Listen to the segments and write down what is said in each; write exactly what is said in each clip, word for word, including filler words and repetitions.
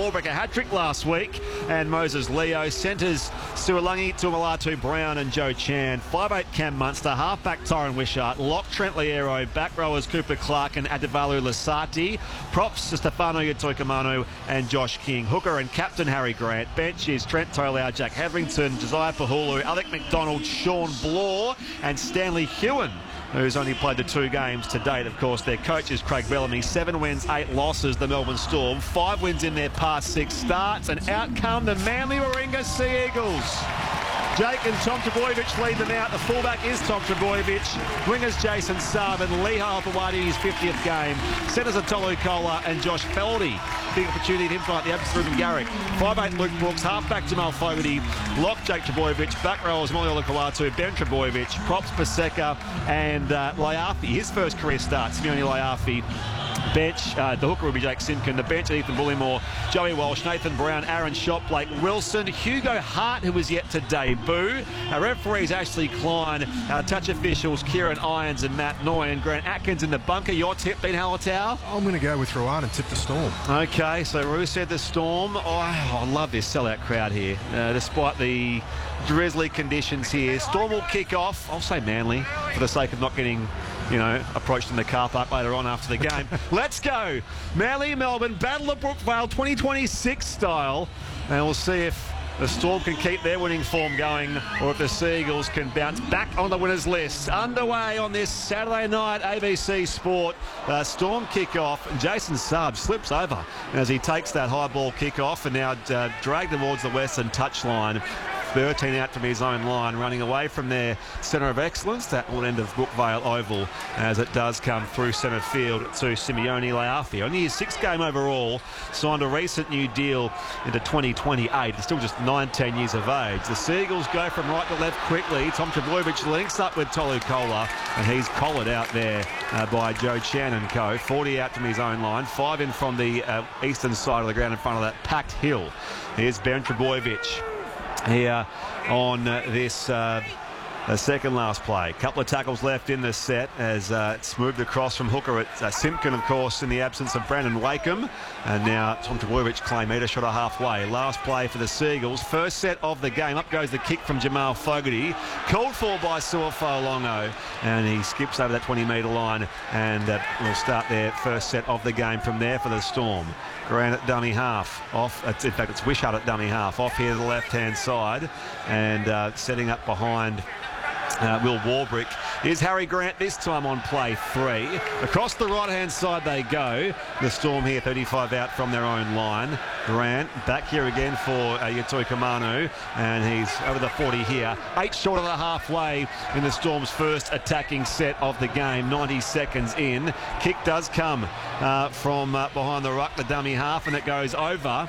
Warbrick a hat-trick last week, and Moses Leo. Centres, Sualangi, Tumalatu Brown and Joe Chan. five eight Cam Munster, half-back Tyron Wishart, lock Trent Liero, back rowers Cooper Clark and Adevalu Lasati, props Stefano Yatoikamanu and Josh King. Hooker and captain Harry Grant. Bench is Trent Tolau, Jack Hetherington, Josiah Pahulu, Alec McDonald, Sean Blore and Stanley Hewen, who's only played the two games to date. Of course, their coach is Craig Bellamy. Seven wins, eight losses, the Melbourne Storm. Five wins in their past six starts. And out come the Manly Warringah Sea Eagles. Jake and Tom Trbojevic lead them out. The fullback is Tom Trbojevic. Wingers Jason Saab and Lee Halpawadi his fiftieth game. Centres are Tolu Kola and Josh Feldy. Big opportunity to him tonight, the absence of Ruben Garrick. five eight Luke Brooks, half-back Jamal Fogarty, lock Jake Trbojevic, back rowers Molly Olakawatu, Ben Trbojevic, props Paseka and uh, Laiafi. His first career start, Simeone Laiafi. Bench, uh, the hooker will be Jake Simpkin. The bench, Ethan Bullimore, Joey Walsh, Nathan Brown, Aaron Schott, Blake Wilson, Hugo Hart, who was yet to debut. Our referees, Ashley Klein. Our touch officials, Kieran Irons and Matt Noyen. Grant Atkins in the bunker. Your tip, Dean Hallertau? I'm going to go with Ruan and tip the Storm. Okay, so Roo said the Storm. Oh, I love this sellout crowd here, uh, despite the drizzly conditions here. Storm will kick off. I'll say Manly, for the sake of not getting, you know, approached in the car park later on after the game. Let's go. Manly, Melbourne, Battle of Brookvale twenty twenty-six style. And we'll see if the Storm can keep their winning form going or if the Sea Eagles can bounce back on the winners list. Underway on this Saturday night A B C Sport. Uh, Storm kick-off. Jason Saab slips over as he takes that high ball kick-off and now uh, dragged towards the western touchline. thirteen out from his own line, running away from their centre of excellence, that one end of Brookvale Oval, as it does come through centre field to Simeone Laiafi. Only his sixth game overall, signed a recent new deal into twenty twenty-eight. He's still just nineteen years of age. The Sea Eagles go from right to left quickly. Tom Trbojevic links up with Tolu Kola, and he's collared out there uh, by Joe Chan and co. forty out from his own line, five in from the uh, eastern side of the ground in front of that packed hill. Here's Ben Trbojevic here on uh, this uh, the second last play. Couple of tackles left in the set as uh, it's moved across from hooker at uh, Simpkin, of course, in the absence of Brandon Wakeham. And now Tom Trbojevic claim meter shot a halfway. Last play for the Sea Eagles. First set of the game. Up goes the kick from Jamal Fogarty. Called for by Suafo Longo. And he skips over that twenty metre line. And uh, we'll start their first set of the game from there for the Storm. Grant at dummy half. Off. In fact, it's Wishart at dummy half. Off here to the left-hand side. And uh, setting up behind Uh, Will Warbrick is Harry Grant, this time on play three. Across the right-hand side they go. The Storm here, thirty-five out from their own line. Grant back here again for uh, Yatoikamanu, and he's over the forty here. Eight short of the halfway in the Storm's first attacking set of the game, ninety seconds in. Kick does come uh, from uh, behind the ruck, the dummy half, and it goes over.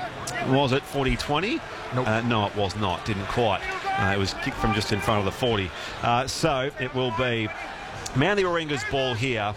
Was it forty twenty? Nope. Uh, no, it was not. Didn't quite. Uh, it was kicked from just in front of the forty. Uh, so it will be Manly Warringah's ball here.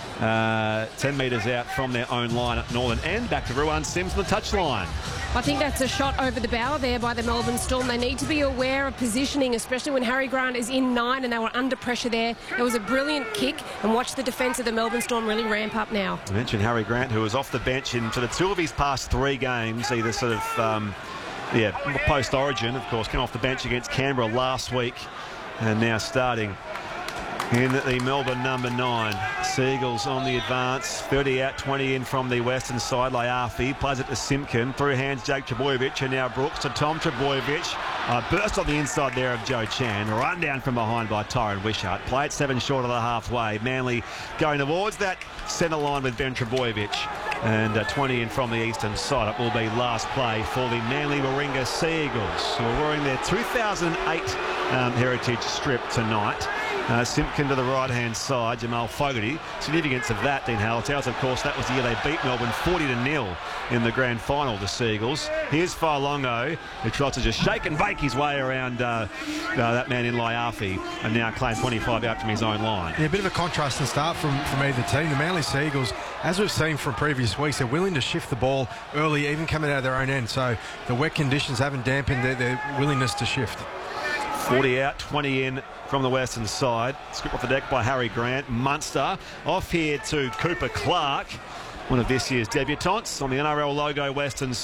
Uh, ten metres out from their own line at Northern End. Back to Ruan Sims on the touchline. I think that's a shot over the bow there by the Melbourne Storm. They need to be aware of positioning, especially when Harry Grant is in nine and they were under pressure there. It was a brilliant kick, and watch the defence of the Melbourne Storm really ramp up now. I mentioned Harry Grant, who was off the bench in sort of two of his past three games, either sort of, um, yeah, post-origin, of course, came off the bench against Canberra last week, and now starting in the Melbourne number nine. Sea Eagles on the advance. thirty out, twenty in from the western side. Laiafi plays it to Simpkin. Through hands, Jake Trbojevic, and now Brooks to Tom Trbojevic. Uh, burst on the inside there of Joe Chan. Run down from behind by Tyron Wishart. Play it seven short of the halfway. Manly going towards that centre line with Ben Trbojevic. And uh, twenty in from the eastern side. It will be last play for the Manly Warringah Sea Eagles, who are wearing their two thousand eight um, heritage strip tonight. Uh, Simpkin to the right-hand side, Jamal Fogarty. Significance of that, Dean Hallertau, of course, that was the year they beat Melbourne forty to nil in the grand final, the Sea Eagles. Here's Failongo, who tries to just shake and bake his way around uh, uh, that man in Laiafi, and now claimed twenty-five out from his own line. Yeah, a bit of a contrast in start from, from either team. The Manly Sea Eagles, as we've seen from previous weeks, they're willing to shift the ball early, even coming out of their own end. So the wet conditions haven't dampened their, their willingness to shift. forty out, twenty in from the western side. Scoop off the deck by Harry Grant. Munster off here to Cooper Clark, one of this year's debutants on the N R L logo western